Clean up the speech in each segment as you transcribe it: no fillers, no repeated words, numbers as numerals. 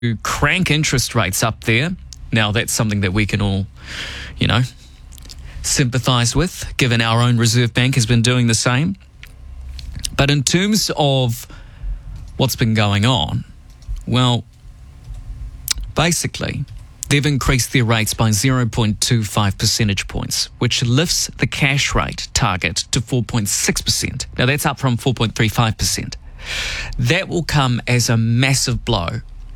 crank interest rates up there. Now, that's something that we can all, sympathise with, given our own Reserve Bank has been doing the same. But in terms of what's been going on, well, basically, they've increased their rates by 0.25 percentage points, which lifts the cash rate target to 4.6%. Now, that's up from 4.35%. That will come as a massive blow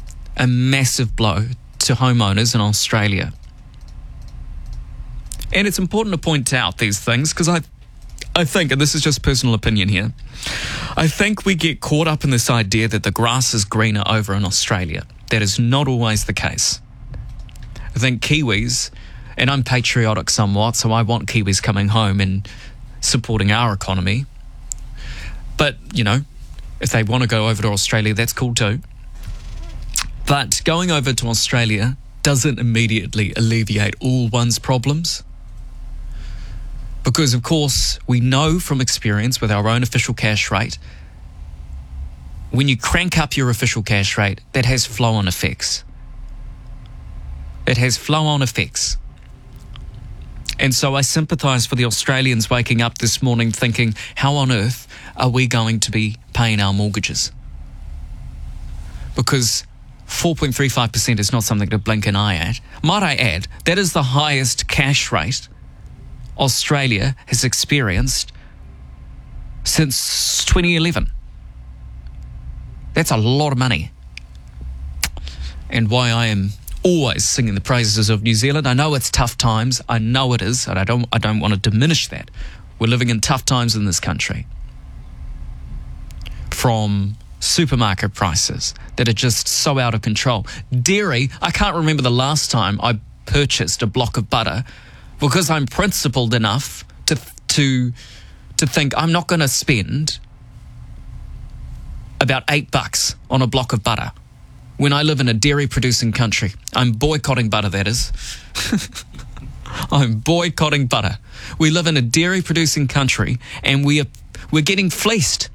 to homeowners in Australia. And it's important to point out these things because I think, and this is just personal opinion here, I think we get caught up in this idea that the grass is greener over in Australia. That is not always the case. I think Kiwis, and I'm patriotic somewhat, so I want Kiwis coming home and supporting our economy. But, if they want to go over to Australia, that's cool too. But going over to Australia doesn't immediately alleviate all one's problems. Because, of course, we know from experience with our own official cash rate, when you crank up your official cash rate, that has flow-on effects. It has flow-on effects. And so I sympathise for the Australians waking up this morning thinking, how on earth are we going to be paying our mortgages? Because 4.35% is not something to blink an eye at. Might I add, that is the highest cash rate Australia has experienced since 2011. That's a lot of money. And why I am always singing the praises of New Zealand. I know it's tough times. I know it is, and I don't want to diminish that. We're living in tough times in this country. From supermarket prices that are just so out of control. Dairy, I can't remember the last time I purchased a block of butter because I'm principled enough to think I'm not going to spend about $8 on a block of butter. When I live in a dairy-producing country, I'm boycotting butter, that is. I'm boycotting butter. We live in a dairy-producing country, and we're getting fleeced.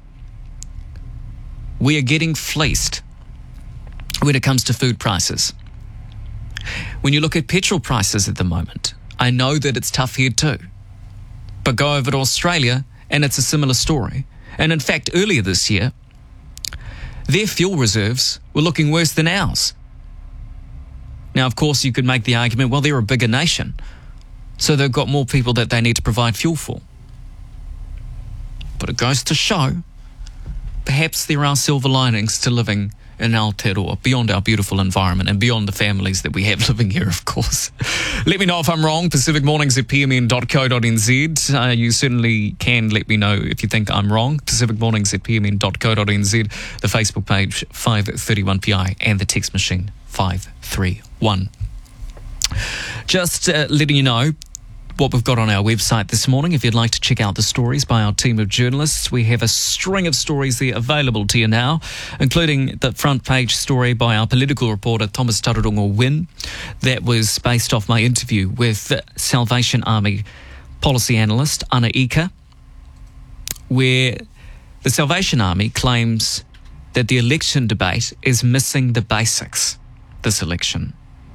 We are getting fleeced when it comes to food prices. When you look at petrol prices at the moment, I know that it's tough here too. But go over to Australia, and it's a similar story. And in fact, earlier this year, their fuel reserves were looking worse than ours. Now, of course, you could make the argument, well, they're a bigger nation, so they've got more people that they need to provide fuel for. But it goes to show, perhaps there are silver linings to living in Aotearoa, beyond our beautiful environment and beyond the families that we have living here, of course. Let me know if I'm wrong. Pacific Mornings at pmn.co.nz. You certainly can let me know if you think I'm wrong. Pacific Mornings at pmn.co.nz. The Facebook page, 531PI, and the text machine, 531. Just letting you know what we've got on our website this morning. If you'd like to check out the stories by our team of journalists, we have a string of stories there available to you now, including the front page story by our political reporter Thomas Tauranga Wynn. That was based off my interview with Salvation Army policy analyst Ana Ika, where the Salvation Army claims that the election debate is missing the basics this election.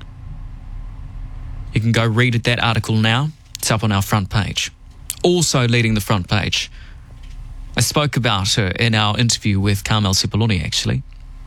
You can go read that article now. It's up on our front page. Also leading the front page, I spoke about her in our interview with Carmel Sepuloni, actually.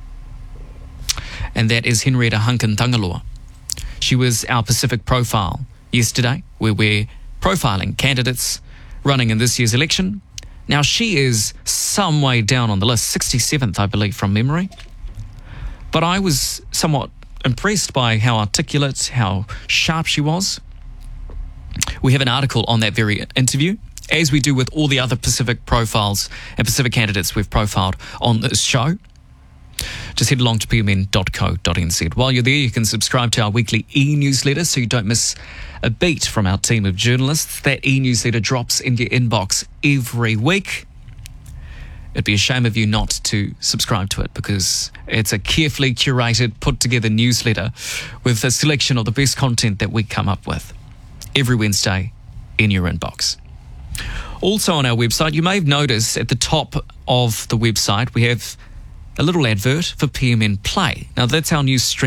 And that is Henrietta Hunkin Tangaloa. She was our Pacific profile yesterday, where we're profiling candidates running in this year's election. Now, she is some way down on the list, 67th, I believe, from memory. But I was somewhat impressed by how articulate, how sharp she was. We have an article on that very interview, as we do with all the other Pacific profiles and Pacific candidates we've profiled on this show. Just head along to pmn.co.nz. While you're there, you can subscribe to our weekly e-newsletter so you don't miss a beat from our team of journalists. That e-newsletter drops in your inbox every week. It'd be a shame of you not to subscribe to it because it's a carefully curated, put-together newsletter with a selection of the best content that we come up with every Wednesday in your inbox. Also on our website, you may have noticed at the top of the website, we have a little advert for PMN Play. Now, that's our new stream